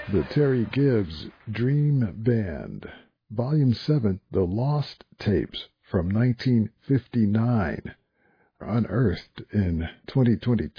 The Terry Gibbs Dream Band, Volume 7, The Lost Tapes from 1959, unearthed in 2022.